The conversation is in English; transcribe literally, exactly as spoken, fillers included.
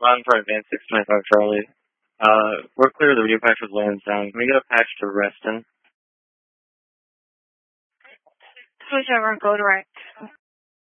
Ron for Advance six twenty-five Charlie. Uh, we're clear of the radio patch with Lansdowne. Can we get a patch to Reston? Whichever, go direct.